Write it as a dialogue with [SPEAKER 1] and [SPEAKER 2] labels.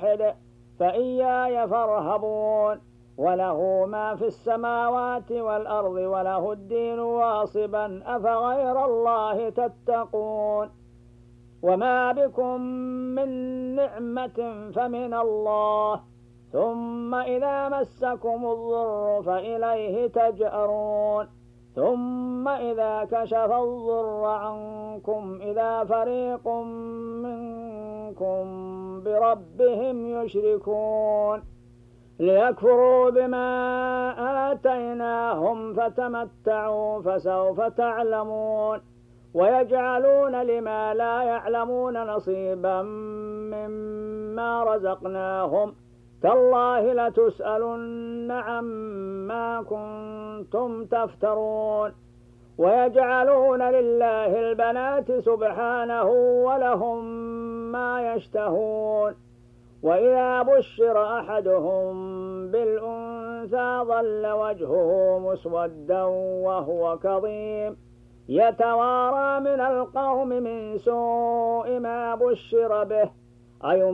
[SPEAKER 1] واحد فإياي فارهبون. وله ما في السماوات والأرض وله الدين واصبا أفغير الله تتقون. وما بكم من نعمة فمن الله ثم إذا مسكم الضر فإليه تجأرون. ثم إذا كشف الضر عنكم إذا فريق منكم بربهم يشركون ليكفروا بما آتيناهم فتمتعوا فسوف تعلمون. ويجعلون لما لا يعلمون نصيبا مما رزقناهم تالله لتسألن عما كنتم تفترون. ويجعلون لله البنات سبحانه ولهم ما يشتهون. وإذا بشر أحدهم بالأنثى ظل وجهه مسودا وهو كظيم يتوارى من القوم من سوء ما بشر به